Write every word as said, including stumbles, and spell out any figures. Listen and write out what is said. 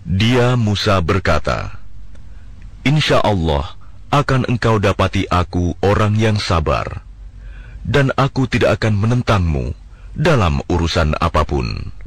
Dia Musa berkata, "Insya Allah akan engkau dapati aku orang yang sabar, dan aku tidak akan menentangmu dalam urusan apapun."